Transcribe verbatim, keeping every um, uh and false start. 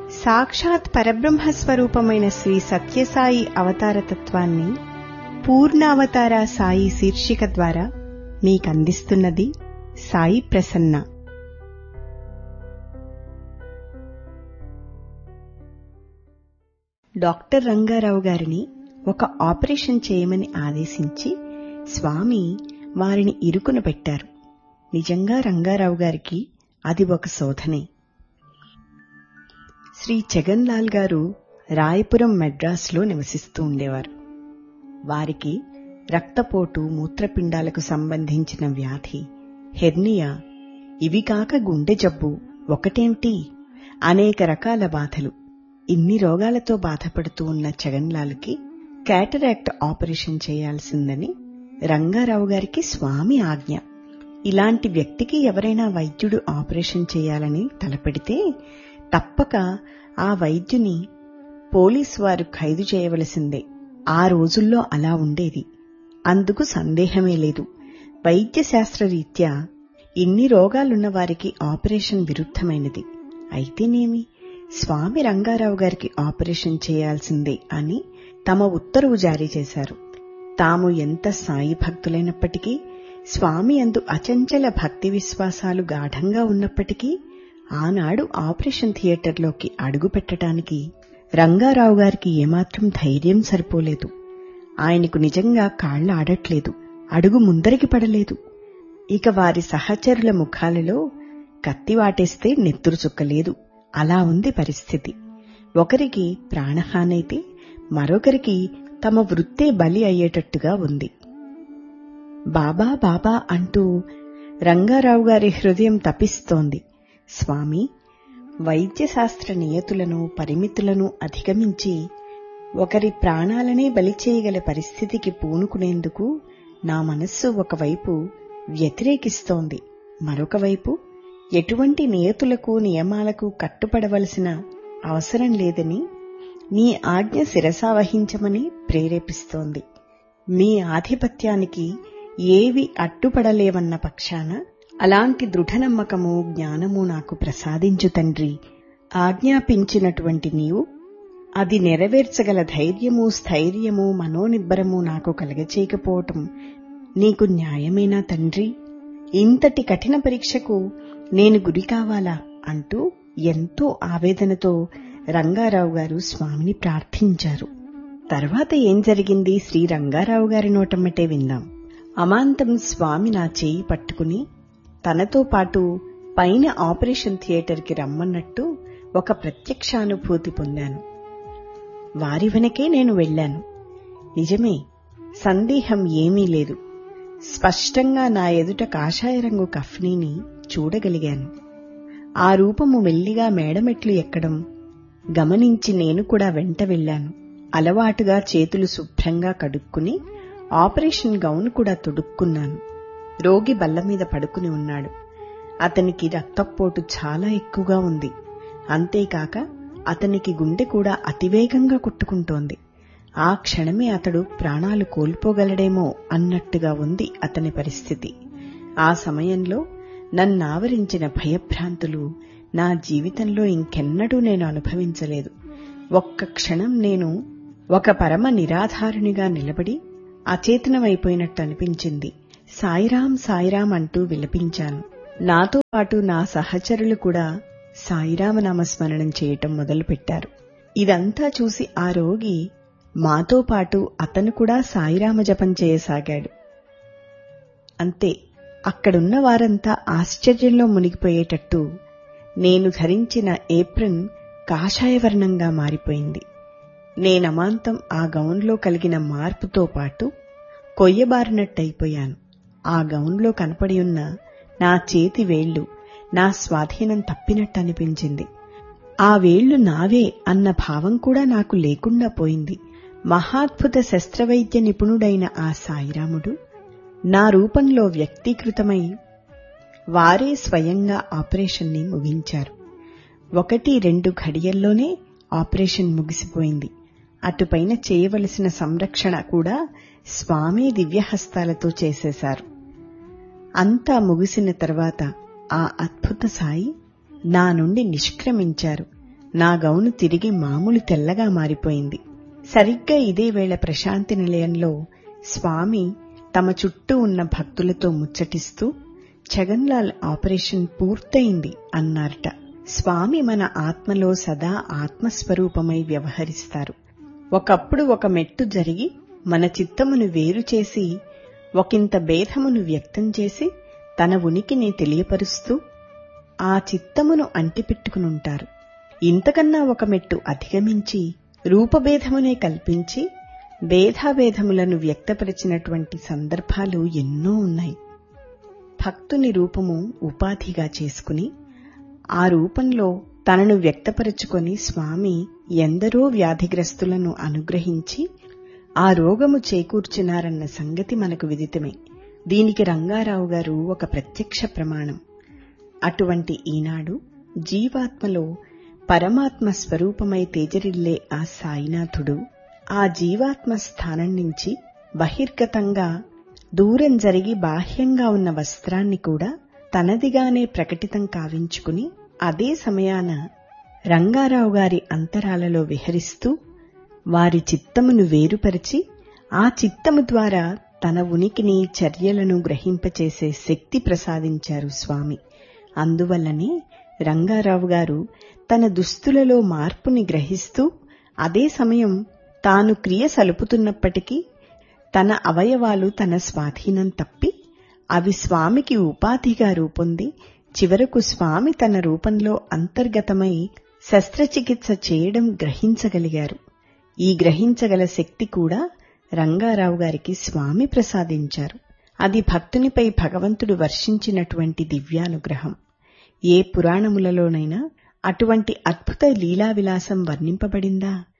సాక్షాత్ పరబ్రహ్మస్వరూపమైన శ్రీ సత్యసాయి అవతారతత్వాన్ని పూర్ణావతార సాయి శీర్షిక ద్వారా మీకందిస్తున్నది సాయి ప్రసన్న. డాక్టర్ రంగారావు గారిని ఒక ఆపరేషన్ చేయమని ఆదేశించి స్వామి వారిని ఇరుకున పెట్టారు. నిజంగా రంగారావు గారికి అది ఒక శోధనే. శ్రీ జగన్ లాల్ గారు రాయపురం మెడ్రాస్లో నివసిస్తూ ఉండేవారు. వారికి రక్తపోటు, మూత్రపిండాలకు సంబంధించిన వ్యాధి, హెర్నియా, ఇవి కాక గుండె జబ్బు ఒకటేమిటి, అనేక రకాల బాధలు. ఇన్ని రోగాలతో బాధపడుతూ ఉన్న జగన్ లాల్కి క్యాటరాక్ట్ ఆపరేషన్ చేయాల్సిందని రంగారావు గారికి స్వామి ఆజ్ఞ. ఇలాంటి వ్యక్తికి ఎవరైనా వైద్యుడు ఆపరేషన్ చేయాలని తలపెడితే తప్పక ఆ వైద్యుని పోలీసు వారు ఖైదు చేయవలసిందే. ఆ రోజుల్లో అలా ఉండేది, అందుకు సందేహమే లేదు. వైద్య శాస్త్రరీత్యా ఇన్ని రోగాలున్న వారికి ఆపరేషన్ విరుద్ధమైనది. అయితేనేమి, స్వామి రంగారావు గారికి ఆపరేషన్ చేయాల్సిందే అని తమ ఉత్తర్వు జారీ చేశారు. తాము ఎంత సాయి భక్తులైనప్పటికీ, స్వామి యందు అచంచల భక్తి విశ్వాసాలు గాఢంగా ఉన్నప్పటికీ ఆనాడు ఆపరేషన్ థియేటర్లోకి అడుగు పెట్టడానికి రంగారావు గారికి ఏమాత్రం ధైర్యం సరిపోలేదు. ఆయనకు నిజంగా కాళ్లు ఆడట్లేదు, అడుగు ముందరికి పడలేదు. ఇక వారి సహచరుల ముఖాలలో కత్తి వాటేస్తే నెత్తురు చుక్కలేదు. అలా ఉంది పరిస్థితి. ఒకరికి ప్రాణహానైతే మరొకరికి తమ వృత్తే బలి అయ్యేటట్టుగా ఉంది. బాబా బాబా అంటూ రంగారావు గారి హృదయం తపిస్తోంది. స్వామి, వైద్యశాస్త్ర నియతులను, పరిమితులను అధిగమించి ఒకరి ప్రాణాలనే బలి చేయగల పరిస్థితికి పూనుకునేందుకు నా మనస్సు ఒకవైపు వ్యతిరేకిస్తోంది, మరొకవైపు ఎటువంటి నియతులకు, నియమాలకు కట్టుపడవలసిన అవసరం లేదని నీ ఆజ్ఞ శిరసావహించమని ప్రేరేపిస్తోంది. మీ ఆధిపత్యానికి ఏవి అడ్డుపడలేవన్న పక్షాన అలాంటి దృఢనమ్మకము, జ్ఞానము నాకు ప్రసాదించు తండ్రి. ఆజ్ఞాపించినటువంటి నీవు అది నెరవేర్చగల ధైర్యము, స్థైర్యము, మనోనిబ్బరము నాకు కలగచేయకపోవటం నీకు న్యాయమేనా తండ్రి? ఇంతటి కఠిన పరీక్షకు నేను గురి కావాలా అంటూ ఎంతో ఆవేదనతో రంగారావు గారు స్వామిని ప్రార్థించారు. తర్వాత ఏం జరిగింది శ్రీ రంగారావు గారి నోటమ్మటే విందాం. అమాంతం స్వామి నా చేయి పట్టుకుని తనతో పాటు పైన ఆపరేషన్ థియేటర్కి రమ్మన్నట్టు ఒక ప్రత్యక్షానుభూతి పొందాను. వారి వెనకే నేను వెళ్లాను. నిజమే, సందేహం ఏమీ లేదు. స్పష్టంగా నా ఎదుట కాషాయ రంగు కఫ్నీని చూడగలిగాను. ఆ రూపము మెల్లిగా మేడమెట్లు ఎక్కడం గమనించి నేను కూడా వెంట వెళ్లాను. అలవాటుగా చేతులు శుభ్రంగా కడుక్కుని ఆపరేషన్ గౌన్ కూడా తొడుక్కున్నాను. రోగి బల్ల మీద పడుకుని ఉన్నాడు. అతనికి రక్తపోటు చాలా ఎక్కువగా ఉంది. అంతేకాక అతనికి గుండె కూడా అతివేగంగా కొట్టుకుంటోంది. ఆ క్షణమే అతడు ప్రాణాలు కోల్పోగలడేమో అన్నట్టుగా ఉంది అతని పరిస్థితి. ఆ సమయంలో నన్నావరించిన భయభ్రాంతులు నా జీవితంలో ఇంకెన్నడూ నేను అనుభవించలేదు. ఒక్క క్షణం నేను ఒక పరమ నిరాధారునిగా నిలబడి అచేతనమైపోయినట్టు అనిపించింది. సాయిరాం సాయిరాం అంటూ విలపించాను. నాతో పాటు నా సహచరులు కూడా సాయిరామనామస్మరణం చేయటం మొదలుపెట్టారు. ఇదంతా చూసి ఆ రోగి మాతో పాటు అతను కూడా సాయిరామ జపం చేయసాగాడు. అంతే, అక్కడున్న వారంతా ఆశ్చర్యంలో మునిగిపోయేటట్టు నేను ధరించిన ఏప్రిన్ కాషాయవర్ణంగా మారిపోయింది. నేనమాంతం ఆ గౌన్లో కలిగిన మార్పుతో పాటు కొయ్యబారినట్టయిపోయాను. ఆ గౌన్లో కనపడి ఉన్న నా చేతి వేళ్లు నా స్వాధీనం తప్పినట్టనిపించింది. ఆ వేళ్లు నావే అన్న భావం కూడా నాకు లేకుండా పోయింది. మహాద్భుత శస్త్రవైద్య నిపుణుడైన ఆ సాయిరాముడు నా రూపంలో వ్యక్తీకృతమై వారే స్వయంగా ఆపరేషన్ని ముగించారు. ఒకటి రెండు ఘడియల్లోనే ఆపరేషన్ ముగిసిపోయింది. అటుపైన చేయవలసిన సంరక్షణ కూడా స్వామి దివ్యహస్తాలతో చేసేశారు. అంతా ముగిసిన తర్వాత ఆ అద్భుత సాయి నా నుండి నిష్క్రమించారు. నా గౌను తిరిగి మామూలు తెల్లగా మారిపోయింది. సరిగ్గా ఇదే వేళ ప్రశాంతి నిలయంలో స్వామి తమ చుట్టూ ఉన్న భక్తులతో ముచ్చటిస్తూ ఛగన్లాల్ ఆపరేషన్ పూర్తయింది అన్నారట. స్వామి మన ఆత్మలో సదా ఆత్మస్వరూపమై వ్యవహరిస్తారు. ఒకప్పుడు ఒక మెట్టు జరిగి మన చిత్తమును వేరు చేసి ఒకంత భేదమును వ్యక్తం చేసి తన ఉనికిని తెలియపరుస్తూ ఆ చిత్తమును అంటిపెట్టుకునుంటారు. ఇంతకన్నా ఒక మెట్టు అధిగమించి రూపభేదమునే కల్పించి భేదాభేదములను వ్యక్తపరిచినటువంటి సందర్భాలు ఎన్నో ఉన్నాయి. భక్తుని రూపము ఉపాధిగా చేసుకుని ఆ రూపంలో తనను వ్యక్తపరుచుకొని స్వామి ఎందరో వ్యాధిగ్రస్తులను అనుగ్రహించి ఆ రోగము చేకూర్చినారన్న సంగతి మనకు విదితమే. దీనికి రంగారావు గారు ఒక ప్రత్యక్ష ప్రమాణం. అటువంటి ఈనాడు జీవాత్మలో పరమాత్మ స్వరూపమై తేజరిల్లే ఆ సాయినాథుడు ఆ జీవాత్మ స్థానం నుంచి బహిర్గతంగా దూరం జరిగి బాహ్యంగా ఉన్న వస్త్రాన్ని కూడా తనదిగానే ప్రకటితం కావించుకుని అదే సమయాన రంగారావు గారి అంతరాలలో విహరిస్తూ వారి చిత్తమును వేరుపరిచి ఆ చిత్తము ద్వారా తన ఉనికిని చర్యలను గ్రహింపచేసే శక్తి ప్రసాదించారు స్వామి. అందువల్లనే రంగారావు గారు తన దుస్తులలో మార్పుని గ్రహిస్తూ అదే సమయం తాను క్రియ సలుపుతున్నప్పటికీ తన అవయవాలు తన స్వాధీనం తప్పి అవి స్వామికి ఉపాధిగా రూపొంది చివరకు స్వామి తన రూపంలో అంతర్గతమై శస్త్రచికిత్స చేయడం గ్రహించగలిగారు. ఈ గ్రహించగల శక్తి కూడా రంగారావు గారికి స్వామి ప్రసాదించారు. అది భక్తునిపై భగవంతుడు వర్షించినటువంటి దివ్యానుగ్రహం. ఏ పురాణములలోనైనా అటువంటి అద్భుత లీలావిలాసం వర్ణింపబడిందా?